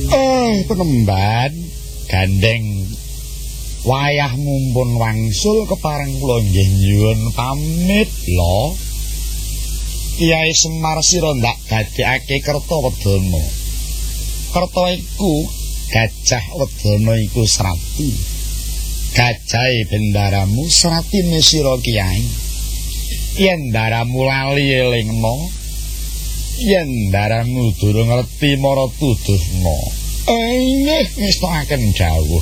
Penemban gandeng wayah mumpun wangsul kepareng kula nggih nyuwun pamit lho. Kyai Semar sira ndak dadekake Kertawedana. Kerta iku gajah wedana iku Srati. Gajahe bendaramu Sratine sira Kyai. Yen ndaramu lali elingna, yen ndaramu durung ngerti mara tuduhna. Nggih ngestakaken dawuh.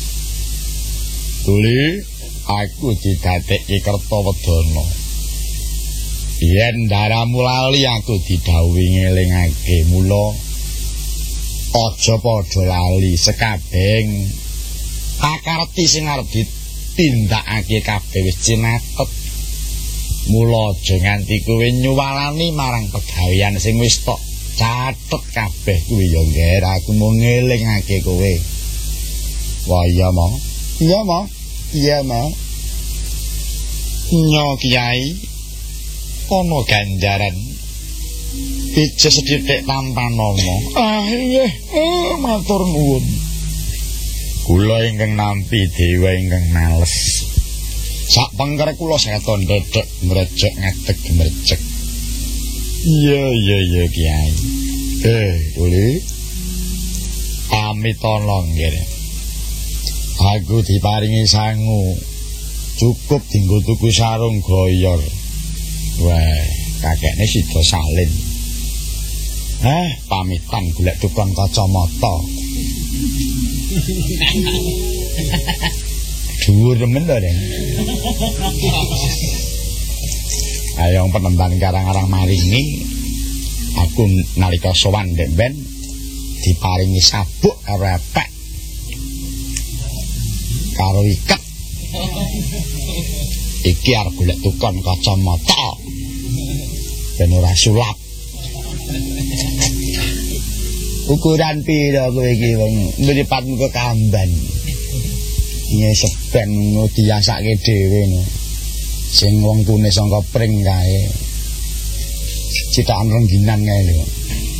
Tuli aku didadekke Kertawedana. Yen ndaramu lali aku didhawuhi ngelingake, mula aja padha lali sekabeng pakarti sing arep ditindakake kabeh wis cinatet. Mula aja nganti kowe nyuwalani marang pegawean sing wis tok catet kabeh kuwi ya ngger aku mau ngelingake kowe. Wah iya mau. Iya mau. Iya mau. Nyo Kyai ana ganjaran piye sedhithik tanpa nama. Nggih, matur nuwun. Kula ingkang nampi dewa ingkang males. Sak pengker kula seton ndedek mrejek ngadeg mrejek. Iya Kyai. Tuli. Pamit ana nggih. Aku diparingi sangu. Cukup dienggo tuku sarung goyor. Wah, kakekne sida salin. Pamitan golek tukang kacamata. Dhuwur men to, Den. Ayong penemban karang-arang maringi aku nalika sowan Ndek Ben diparingi sabuk karo epek karo iket. Iki arep golek tukang kacamata ben ora sulap. Ukuran pira kowe iki wong mripatmu kekamban. Iya seben diasake dhewe no. Sing wong tune sangka pring kae. Citakan rengginan kae lho.